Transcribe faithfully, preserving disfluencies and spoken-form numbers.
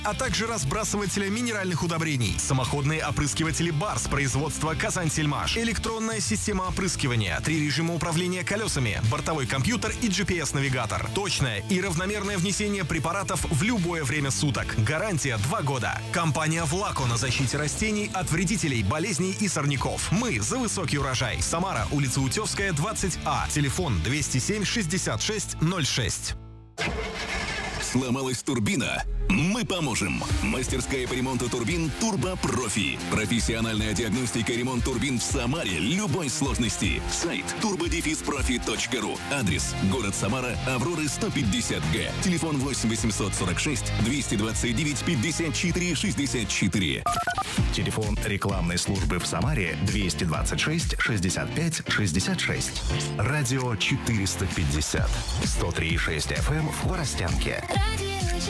а также разбрасывателя минеральных удобрений, самоходные опрыскиватели «Барс» производства «Казань-Сельмаш», электронная система опрыскивания, три режима управления колесами, бортовой компьютер и джи пи эс-навигатор, точное и равномерное внесение препаратов в любое время суток. Гарантия два года. Компания «Влако» на защите растений от вредителей, болезней и сорняков. Мы за высокий урожай. Самара, улица Утевская, двадцать А. Телефон двести семь шестьдесят шесть ноль шесть. Сломалась турбина? Мы поможем. Мастерская по ремонту турбин «Турбо Профи». Профессиональная диагностика и ремонт турбин в Самаре любой сложности. Сайт турбо профи точка ру. Адрес: город Самара, Авроры сто пятьдесят Г. Телефон восемь восемьсот сорок шесть двести двадцать девять пятьдесят четыре шестьдесят четыре. Телефон рекламной службы в Самаре двести двадцать шесть шестьдесят пять шестьдесят шесть. Радио четыреста пятьдесят. сто три и шесть эф эм в Хворостянке. Радио